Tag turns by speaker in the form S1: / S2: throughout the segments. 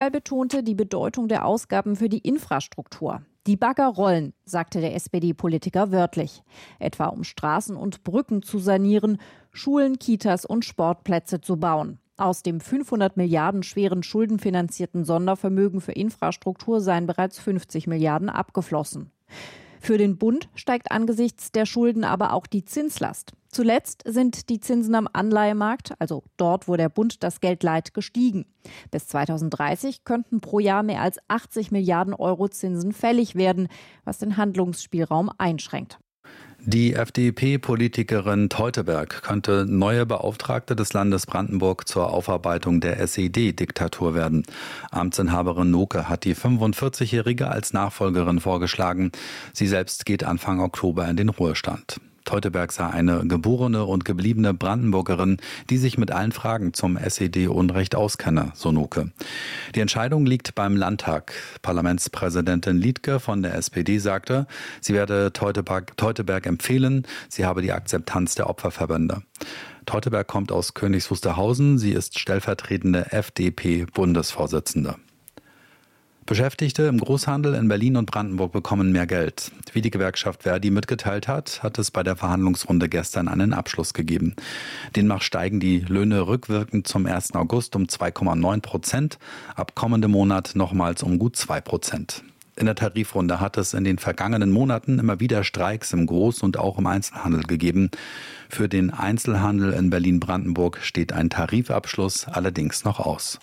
S1: Mahl betonte die Bedeutung der Ausgaben für die Infrastruktur. Die Bagger rollen, sagte der SPD-Politiker wörtlich. Etwa um Straßen und Brücken zu sanieren, Schulen, Kitas und Sportplätze zu bauen. Aus dem 500 Milliarden schweren schuldenfinanzierten Sondervermögen für Infrastruktur seien bereits 50 Milliarden abgeflossen. Für den Bund steigt angesichts der Schulden aber auch die Zinslast. Zuletzt sind die Zinsen am Anleihemarkt, also dort, wo der Bund das Geld leiht, gestiegen. Bis 2030 könnten pro Jahr mehr als 80 Milliarden Euro Zinsen fällig werden, was den Handlungsspielraum einschränkt.
S2: Die FDP-Politikerin Teuteberg könnte neue Beauftragte des Landes Brandenburg zur Aufarbeitung der SED-Diktatur werden. Amtsinhaberin Noke hat die 45-Jährige als Nachfolgerin vorgeschlagen. Sie selbst geht Anfang Oktober in den Ruhestand. Teuteberg sei eine geborene und gebliebene Brandenburgerin, die sich mit allen Fragen zum SED-Unrecht auskenne, so Noke. Die Entscheidung liegt beim Landtag. Parlamentspräsidentin Liedtke von der SPD sagte, sie werde Teuteberg empfehlen, sie habe die Akzeptanz der Opferverbände. Teuteberg kommt aus Königs Wusterhausen, sie ist stellvertretende FDP-Bundesvorsitzende. Beschäftigte im Großhandel in Berlin und Brandenburg bekommen mehr Geld. Wie die Gewerkschaft Verdi mitgeteilt hat, hat es bei der Verhandlungsrunde gestern einen Abschluss gegeben. Demnach steigen die Löhne rückwirkend zum 1. August um 2,9%, ab kommendem Monat nochmals um gut 2%. In der Tarifrunde hat es in den vergangenen Monaten immer wieder Streiks im Groß- und auch im Einzelhandel gegeben. Für den Einzelhandel in Berlin-Brandenburg steht ein Tarifabschluss allerdings noch aus.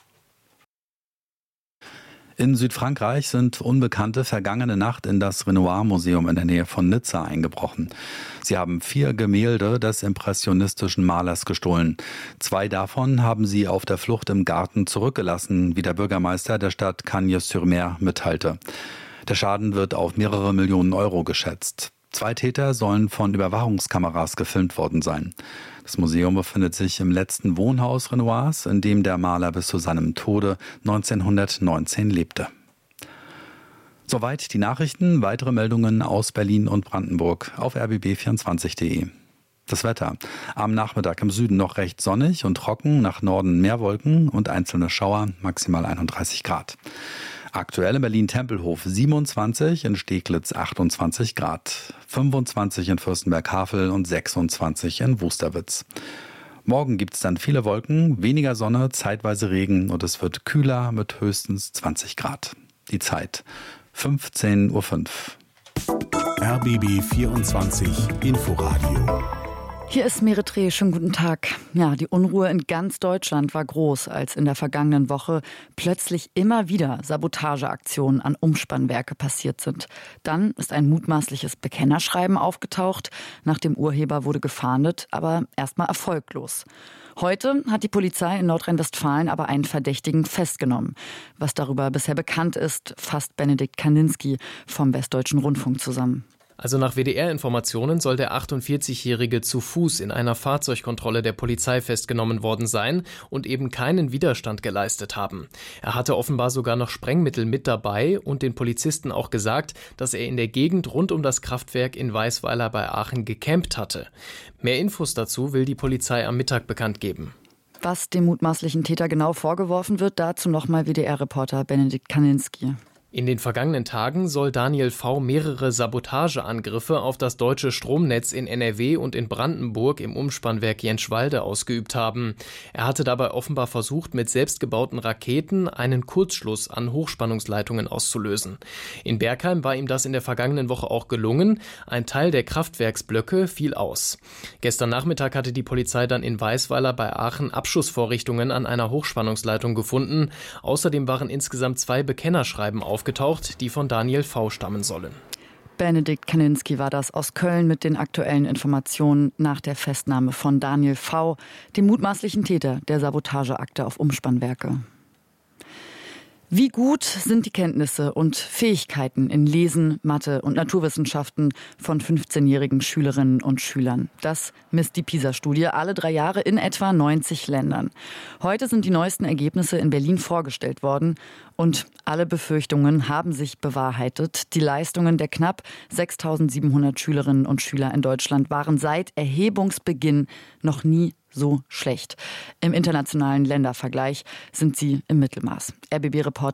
S2: In Südfrankreich sind Unbekannte vergangene Nacht in das Renoir-Museum in der Nähe von Nizza eingebrochen. Sie haben 4 Gemälde des impressionistischen Malers gestohlen. 2 davon haben sie auf der Flucht im Garten zurückgelassen, wie der Bürgermeister der Stadt Cagnes-sur-Mer mitteilte. Der Schaden wird auf mehrere Millionen Euro geschätzt. 2 Täter sollen von Überwachungskameras gefilmt worden sein. Das Museum befindet sich im letzten Wohnhaus Renoirs, in dem der Maler bis zu seinem Tode 1919 lebte. Soweit die Nachrichten. Weitere Meldungen aus Berlin und Brandenburg auf rbb24.de. Das Wetter. Am Nachmittag im Süden noch recht sonnig und trocken, nach Norden mehr Wolken und einzelne Schauer, maximal 31 Grad. Aktuell in Berlin-Tempelhof 27, in Steglitz 28 Grad, 25 in Fürstenberg-Havel und 26 in Wusterwitz. Morgen gibt es dann viele Wolken, weniger Sonne, zeitweise Regen und es wird kühler mit höchstens 20 Grad. Die Zeit 15:05 Uhr.
S3: RBB 24 Inforadio.
S4: Hier ist Meretre, schönen guten Tag. Ja, die Unruhe in ganz Deutschland war groß, als in der vergangenen Woche plötzlich immer wieder Sabotageaktionen an Umspannwerke passiert sind. Dann ist ein mutmaßliches Bekennerschreiben aufgetaucht. Nach dem Urheber wurde gefahndet, aber erstmal erfolglos. Heute hat die Polizei in Nordrhein-Westfalen aber einen Verdächtigen festgenommen. Was darüber bisher bekannt ist, fasst Benedikt Kaninski vom Westdeutschen Rundfunk zusammen.
S5: Also nach WDR-Informationen soll der 48-Jährige zu Fuß in einer Fahrzeugkontrolle der Polizei festgenommen worden sein und eben keinen Widerstand geleistet haben. Er hatte offenbar sogar noch Sprengmittel mit dabei und den Polizisten auch gesagt, dass er in der Gegend rund um das Kraftwerk in Weisweiler bei Aachen gecampt hatte. Mehr Infos dazu will die Polizei am Mittag bekannt geben.
S4: Was dem mutmaßlichen Täter genau vorgeworfen wird, dazu nochmal WDR-Reporter Benedikt Kaninski.
S5: In den vergangenen Tagen soll Daniel V. mehrere Sabotageangriffe auf das deutsche Stromnetz in NRW und in Brandenburg im Umspannwerk Jenschwalde ausgeübt haben. Er hatte dabei offenbar versucht, mit selbstgebauten Raketen einen Kurzschluss an Hochspannungsleitungen auszulösen. In Bergheim war ihm das in der vergangenen Woche auch gelungen. Ein Teil der Kraftwerksblöcke fiel aus. Gestern Nachmittag hatte die Polizei dann in Weisweiler bei Aachen Abschussvorrichtungen an einer Hochspannungsleitung gefunden. Außerdem waren insgesamt 2 Bekennerschreiben aufgetaucht, die von Daniel V. stammen sollen.
S4: Benedikt Kaninski war das aus Köln mit den aktuellen Informationen nach der Festnahme von Daniel V., dem mutmaßlichen Täter der Sabotageakte auf Umspannwerke. Wie gut sind die Kenntnisse und Fähigkeiten in Lesen, Mathe und Naturwissenschaften von 15-jährigen Schülerinnen und Schülern? Das misst die PISA-Studie alle 3 Jahre in etwa 90 Ländern. Heute sind die neuesten Ergebnisse in Berlin vorgestellt worden und alle Befürchtungen haben sich bewahrheitet. Die Leistungen der knapp 6.700 Schülerinnen und Schüler in Deutschland waren seit Erhebungsbeginn noch nie so schlecht. Im internationalen Ländervergleich sind sie im Mittelmaß. RBB-Reporter